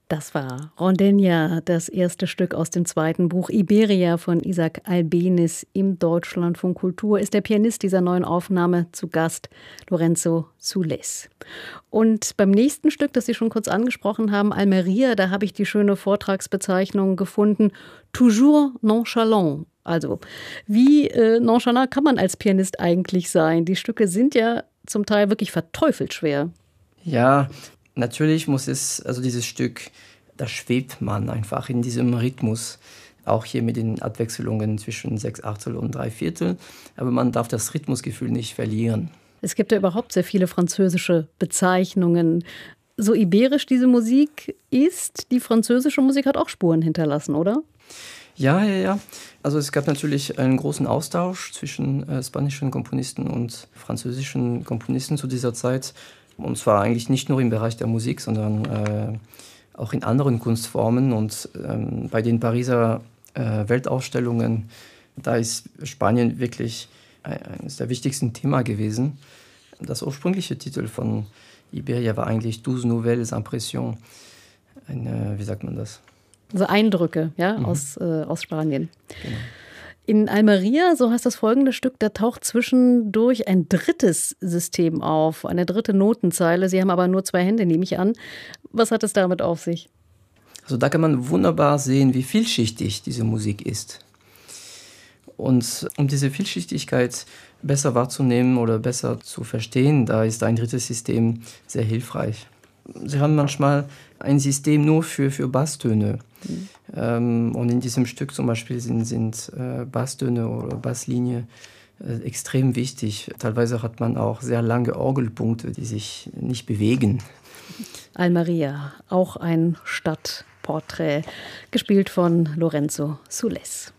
Das war Rondeña, das erste Stück aus dem zweiten Buch Iberia von Isaac Albéniz. Im Deutschlandfunk Kultur ist der Pianist dieser neuen Aufnahme zu Gast, Lorenzo Soules. Und beim nächsten Stück, das Sie schon kurz angesprochen haben, Almeria, da habe ich die schöne Vortragsbezeichnung gefunden, Toujours nonchalant. Also, wie nonchalant kann man als Pianist eigentlich sein? Die Stücke sind ja zum Teil wirklich verteufelt schwer. Ja, natürlich muss es, also dieses Stück, da schwebt man einfach in diesem Rhythmus. Auch hier mit den Abwechslungen zwischen 6/8 und 3/4. Aber man darf das Rhythmusgefühl nicht verlieren. Es gibt ja überhaupt sehr viele französische Bezeichnungen. So iberisch diese Musik ist, die französische Musik hat auch Spuren hinterlassen, oder? Ja. Also es gab natürlich einen großen Austausch zwischen spanischen Komponisten und französischen Komponisten zu dieser Zeit. Und zwar eigentlich nicht nur im Bereich der Musik, sondern auch in anderen Kunstformen. Und bei den Pariser Weltausstellungen, da ist Spanien wirklich eines der wichtigsten Themen gewesen. Das ursprüngliche Titel von Iberia war eigentlich 12 Nouvelles Impressions. Wie sagt man das? Also Eindrücke, ja, aus Spanien. Genau. In Almeria, so heißt das folgende Stück, da taucht zwischendurch ein drittes System auf, eine dritte Notenzeile. Sie haben aber nur 2 Hände, nehme ich an. Was hat es damit auf sich? Also da kann man wunderbar sehen, wie vielschichtig diese Musik ist. Und um diese Vielschichtigkeit besser wahrzunehmen oder besser zu verstehen, da ist ein drittes System sehr hilfreich. Sie haben manchmal ein System nur für Basstöne. Und in diesem Stück zum Beispiel sind Basstöne oder Basslinie extrem wichtig. Teilweise hat man auch sehr lange Orgelpunkte, die sich nicht bewegen. Almeria, auch ein Stadtporträt, gespielt von Lorenzo Soules.